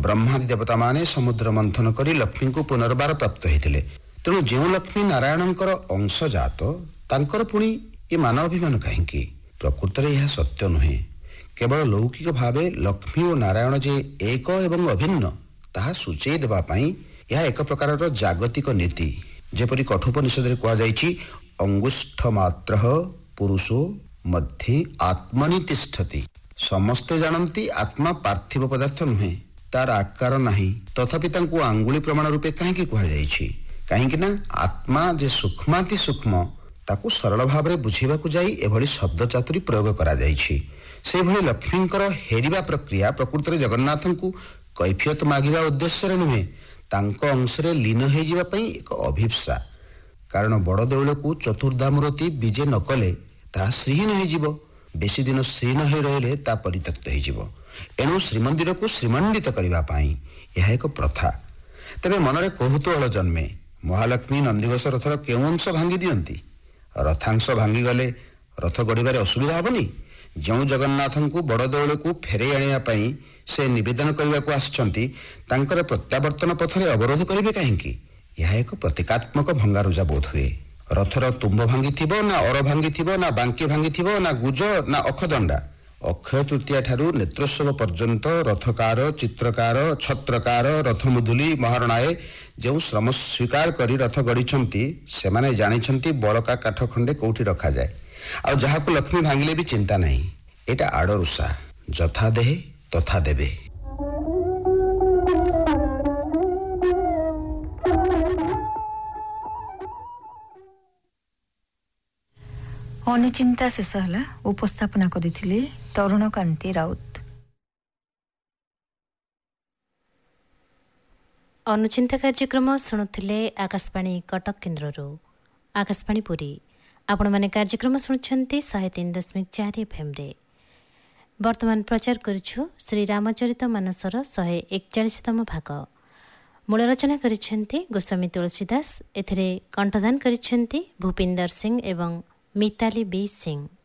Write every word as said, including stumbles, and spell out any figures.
ब्रह्मादि देवता माने समुद्र मंथन करी लक्ष्मी को पुनर्बार प्राप्त होते। तेणु जो लक्ष्मी नारायणकर अंश जात तांकर पुणी ये मान अभिमान कहीं? प्रकृत में यह सत्य नुहे। केवल लौकिक भाव लक्ष्मी और नारायण जे एक एवं अभिन्न ताहा सूचई देबा पई यह एक प्रकार जागतिक नीति। जेपरि कठोपनिषद कहुई अंगुष्ठ मात्र पुरुषो मध्ये आत्मनि तिष्ठति। समस्ते जानती आत्मा पार्थिव पदार्थ नुहे, तार आकार नहीं, तथापि तांको आंगुली प्रमाण रूपे कहीं कहुई? कहीं ना आत्मा जे सूक्ष्माति सूक्ष्म ताकू सरल भाव में बुझेबा जाई एभली शब्द चातुरी प्रयोग करा जाइछि। से भली लक्ष्मींकर हेरिबा प्रक्रिया प्रकृत में जगन्नाथ को कैफियत मागिबा उद्देश्य नुहे, तांको अंशरे लीन हो जावा पई एक अभिप्सा। कारण बड़ देउल को चतुर्धामूर्ति विजे न कले ता श्रीहीन हो, बेसी दिन श्रीहीन हो रहिले ता परित्यक्त हो। एणु श्रीमंदिर को श्रीमंडित करबा पई यह एक प्रथा। तेरे मनरे कौतूहल जन्मे, महालक्ष्मी नंदीघोष रथर केउं अंश भांगी दियंती? रथांश भांगी गले रथ गढ़िबारे असुविधा हेबनी? जो जगन्नाथ को बड़ देउल को फेरे आनिया पई से निवेदन करने को आसछंती, तांकर प्रत्यावर्तन पथरे अवरोध करेंगे कहीं? यह एक प्रतीकात्मक भंगारुजा बोध हुए। रथर तुम्ब भांगी थिबो ना अर भांगी थिबो ना बांकी भांगी थिबो ना गुज ना अखदंडा। अक्षय तृतीया ठारू नेत्रोत्सव पर्यंत रथकार, चित्रकार, छत्रकार, रथमुदुली महारणाए जो श्रम स्वीकार करी रथ गढ़ी से माने जानिछंती बड़का काठ खंडे कौटी रखा जाए। आ जहाँ को लक्ष्मी भांगिले भी चिंता नहीं। एटा आड़रुषा, जथा देहे तथा देवे। अनुचिंता शेष है। उपस्थापना करथिले तरुण कांति राउत। अनुचिंता कार्यक्रम शुणुथिले आकाशवाणी कटक केन्द्ररू। आकाशवाणी पुरी आपण माने कार्यक्रम शुणुछंती सौ तीन दशमिक चार एफएम रे। वर्तमान प्रचार करिछु श्री रामचरित मानसर सौ एकचालीसतम भाग। मूल रचना करिसेंती गोस्वामी तुलसीदास। एथिरे कंठदान करिसेंती भूपिंदर सिंह एवं मिताली बी सिंह।